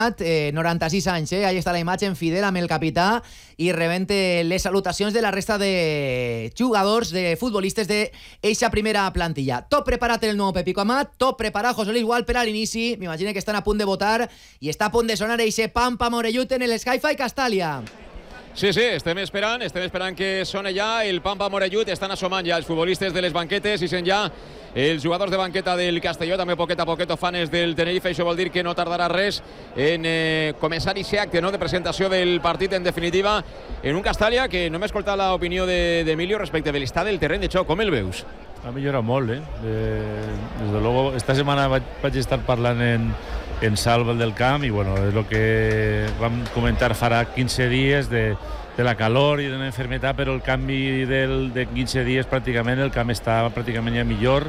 96 anys, ahí està la imatge en fidel amb el capità i rebent les salutacions de la resta de jugadors, de futbolistes d'eixa primera plantilla. Tot preparat el nou Pepico Amat, tot preparat José Luis Gual per a l'inici. M'imagino que estan a punt de votar i està a punt de sonar eixe Pampa Morellut en el Sky-Fi Castàlia. Sí, estem esperant que soni ja el Pampa Morellut. Estan assomant ja els futbolistes de les banquetes i sent ja els jugadors de banqueta del Castelló, també poquet a poquet fanes del Tenerife. Això vol dir que no tardarà res en començar aquest acte, no?, de presentació del partit, en definitiva, en un Castàlia que no m'he escoltat l'opinió d'Emilio respecte de l'estat del terreny de xoc. Com el veus? Ha millorat molt, desde luego, esta setmana vaig estar parlant en Salva del camp i bueno, és el que vam comentar farà 15 dies de la calor i de la enfermedad, però el canvi de 15 dies pràcticament el camp està pràcticament ja millor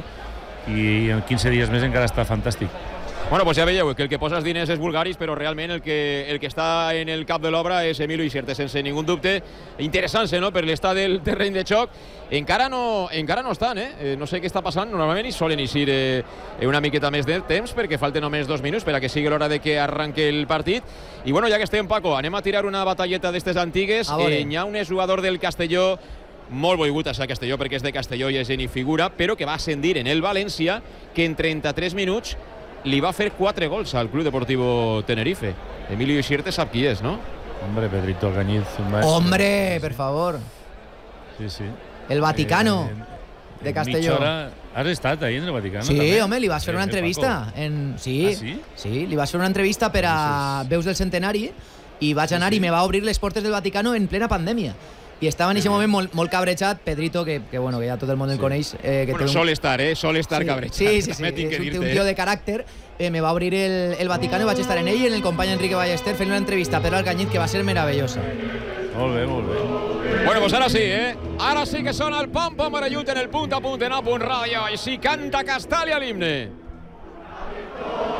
i en 15 dies més encara està fantàstic. Bueno, pues ja veieu que el que posa els diners és Bulgaris, però realment el que està en el cap de l'obra és Emilio Ixerte, sense ningú dubte. Interessant-se, no?, per l'estat del terreny de xoc. Encara no estan, no sé què està passant. Normalment hi solen eixir una miqueta més de temps perquè falten només 2 minuts per a que sigui l'hora de que arranque el partit. I bueno, ja que estem, Paco, anem a tirar una batalleta d'estes antigues. Hi ha un jugador del Castelló molt volgut a ser Castelló perquè és de Castelló i és en figura, però que va ascendir en el València, que en 33 minuts li va fer 4 gols al Club Deportivo Tenerife. Emilio Ixerte sap qui és, no? Hombre, Pedrito Alcañiz. Hombre, per favor. Sí. El Vaticano de Castelló. Has estat ahí en el Vaticano? Sí, també? home, li vas fer una entrevista. Sí? Sí, li vas fer una entrevista per a Veus del Centenari i vaig anar i me va obrir les portes del Vaticano en plena pandèmia. I estava en aquest moment molt cabrejat. Pedrito, que bueno, que ja tot el món el coneix. Bueno, sol estar cabrejat. Sí, és un tio de caràcter. Me va obrir el Vaticano i vaig estar en ell i en el company Enrique Ballester fent una entrevista per Alcañiz que va ser meravellosa. Molt bé. Bueno, pues ara sí, Ara sí que sona el Pampa Morellut en el punt a punt en A.Radio. I sí, canta Castàlia l'himne.